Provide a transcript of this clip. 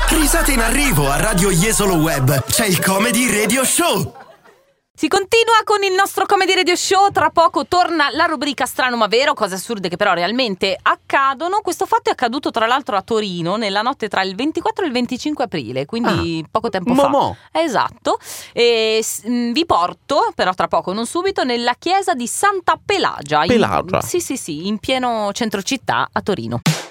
Risate in arrivo a Radio Jesolo Web. C'è il Comedy Radio Show. Si continua con il nostro Comedy Radio Show. Tra poco torna la rubrica Strano ma vero, cose assurde che però realmente accadono. Questo fatto è accaduto tra l'altro a Torino nella notte tra il 24 e il 25 aprile, quindi poco tempo fa. Esatto. E vi porto, però tra poco, non subito, nella chiesa di Santa Pelagia. Pelagia? Sì, in pieno centro città a Torino.